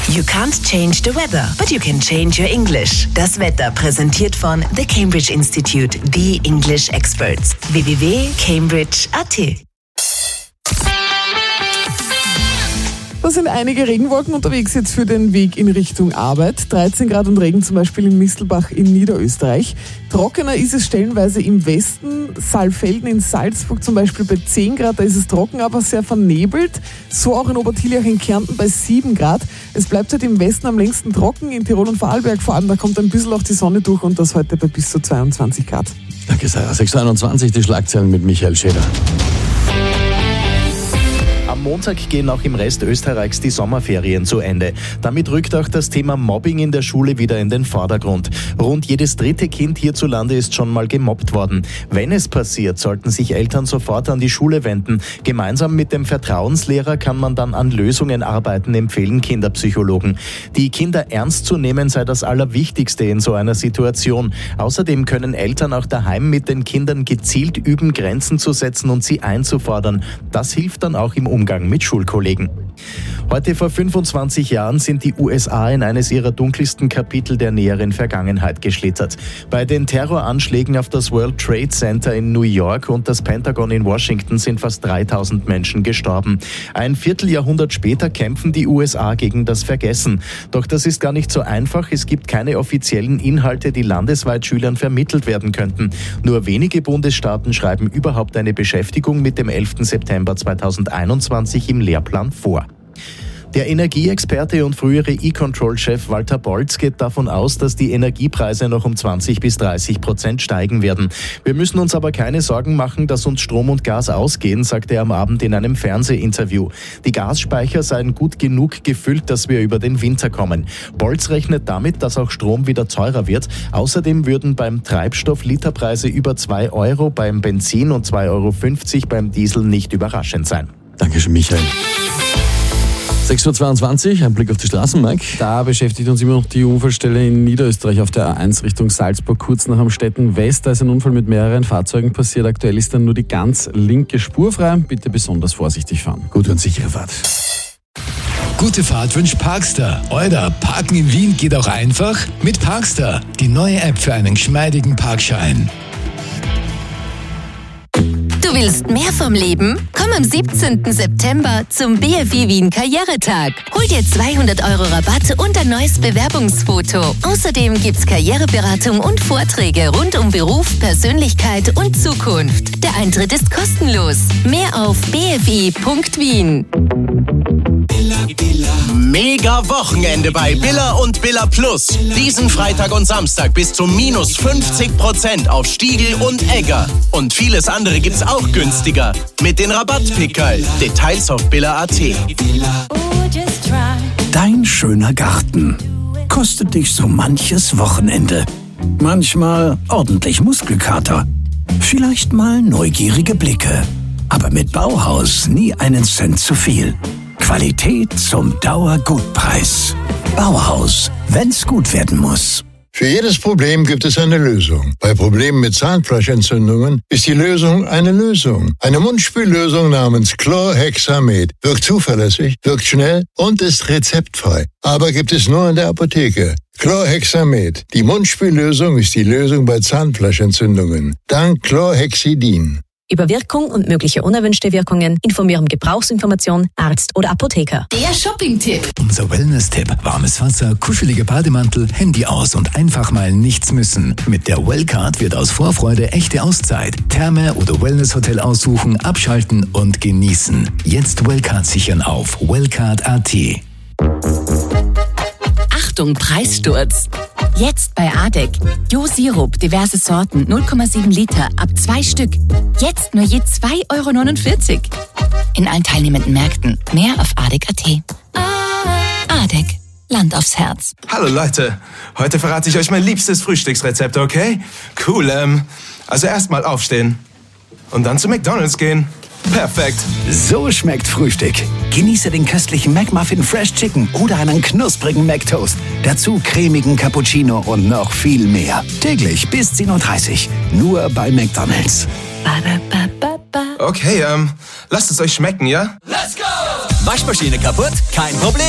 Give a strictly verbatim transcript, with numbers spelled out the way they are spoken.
You can't change the weather, but you can change your English. Das Wetter präsentiert von The Cambridge Institute, the English Experts. w w w punkt cambridge punkt a t. Da sind einige Regenwolken unterwegs jetzt für den Weg in Richtung Arbeit. dreizehn Grad und Regen zum Beispiel in Mistelbach in Niederösterreich. Trockener ist es stellenweise im Westen. Saalfelden in Salzburg zum Beispiel bei zehn Grad, da ist es trocken, aber sehr vernebelt. So auch in Obertiljach in Kärnten bei sieben Grad. Es bleibt halt im Westen am längsten trocken, in Tirol und Vorarlberg vor allem. Da kommt ein bisschen auch die Sonne durch und das heute bei bis zu zweiundzwanzig Grad. Danke, Sarah. sechs Uhr einundzwanzig, die Schlagzeilen mit Michael Scheder. Am Montag gehen auch im Rest Österreichs die Sommerferien zu Ende. Damit rückt auch das Thema Mobbing in der Schule wieder in den Vordergrund. Rund jedes dritte Kind hierzulande ist schon mal gemobbt worden. Wenn es passiert, sollten sich Eltern sofort an die Schule wenden. Gemeinsam mit dem Vertrauenslehrer kann man dann an Lösungen arbeiten, empfehlen Kinderpsychologen. Die Kinder ernst zu nehmen sei das Allerwichtigste in so einer Situation. Außerdem können Eltern auch daheim mit den Kindern gezielt üben, Grenzen zu setzen und sie einzufordern. Das hilft dann auch im Umgang mit Schulkollegen. Heute vor fünfundzwanzig Jahren sind die U S A in eines ihrer dunkelsten Kapitel der näheren Vergangenheit geschlittert. Bei den Terroranschlägen auf das World Trade Center in New York und das Pentagon in Washington sind fast dreitausend Menschen gestorben. Ein Vierteljahrhundert später kämpfen die U S A gegen das Vergessen. Doch das ist gar nicht so einfach. Es gibt keine offiziellen Inhalte, die landesweit Schülern vermittelt werden könnten. Nur wenige Bundesstaaten schreiben überhaupt eine Beschäftigung mit dem elften September zweitausendeinundzwanzig im Lehrplan vor. Der Energieexperte und frühere E-Control-Chef Walter Bolz geht davon aus, dass die Energiepreise noch um zwanzig bis dreißig Prozent steigen werden. Wir müssen uns aber keine Sorgen machen, dass uns Strom und Gas ausgehen, sagte er am Abend in einem Fernsehinterview. Die Gasspeicher seien gut genug gefüllt, dass wir über den Winter kommen. Bolz rechnet damit, dass auch Strom wieder teurer wird. Außerdem würden beim Treibstoff Literpreise über zwei Euro, beim Benzin und zwei Euro fünfzig beim Diesel nicht überraschend sein. Dankeschön, Michael. sechs Uhr zweiundzwanzig, ein Blick auf die Straßen, Mike. Da beschäftigt uns immer noch die Unfallstelle in Niederösterreich auf der A eins Richtung Salzburg, kurz nach Amstetten West. Da ist ein Unfall mit mehreren Fahrzeugen passiert. Aktuell ist dann nur die ganz linke Spur frei. Bitte besonders vorsichtig fahren. Gute und sichere Fahrt. Gute Fahrt wünscht Parkstar. Euer Parken in Wien geht auch einfach mit Parkstar. Die neue App für einen geschmeidigen Parkschein. Du willst mehr vom Leben? Komm am siebzehnten September zum B F I Wien Karrieretag. Hol dir zweihundert Euro Rabatt und ein neues Bewerbungsfoto. Außerdem gibt's Karriereberatung und Vorträge rund um Beruf, Persönlichkeit und Zukunft. Der Eintritt ist kostenlos. Mehr auf b f i punkt wien. Mega Wochenende bei Billa und Billa Plus. Diesen Freitag und Samstag bis zu minus fünfzig Prozent auf Stiegl und Egger. Und vieles andere gibt's auch günstiger. Mit den Rabattpickerl. Details auf billa punkt a t. Dein schöner Garten kostet dich so manches Wochenende. Manchmal ordentlich Muskelkater. Vielleicht mal neugierige Blicke. Aber mit Bauhaus nie einen Cent zu viel. Qualität zum Dauergutpreis. Bauhaus, wenn's gut werden muss. Für jedes Problem gibt es eine Lösung. Bei Problemen mit Zahnfleischentzündungen ist die Lösung eine Lösung. Eine Mundspüllösung namens Chlorhexamed wirkt zuverlässig, wirkt schnell und ist rezeptfrei. Aber gibt es nur in der Apotheke. Chlorhexamed. Die Mundspüllösung ist die Lösung bei Zahnfleischentzündungen. Dank Chlorhexidin. Über Wirkung und mögliche unerwünschte Wirkungen informieren Gebrauchsinformation, Arzt oder Apotheker. Der Shopping-Tipp. Unser Wellness-Tipp. Warmes Wasser, kuschelige Bademantel, Handy aus und einfach mal nichts müssen. Mit der Wellcard wird aus Vorfreude echte Auszeit. Therme oder Wellness-Hotel aussuchen, abschalten und genießen. Jetzt Wellcard sichern auf wellcard punkt a t. Achtung, Preissturz. Jetzt bei Adek. Jo-Sirup, diverse Sorten, null Komma sieben Liter, ab zwei Stück. Jetzt nur je zwei Euro neunundvierzig. In allen teilnehmenden Märkten. Mehr auf adek punkt a t. Adek. Land aufs Herz. Hallo Leute, heute verrate ich euch mein liebstes Frühstücksrezept, okay? Cool, ähm, also erstmal aufstehen und dann zu McDonald's gehen. Perfekt. So schmeckt Frühstück. Genieße den köstlichen McMuffin Fresh Chicken oder einen knusprigen McToast. Dazu cremigen Cappuccino und noch viel mehr. Täglich bis zehn Uhr dreißig. Nur bei McDonald's. Okay, ähm, lasst es euch schmecken, ja? Let's go! Waschmaschine kaputt? Kein Problem.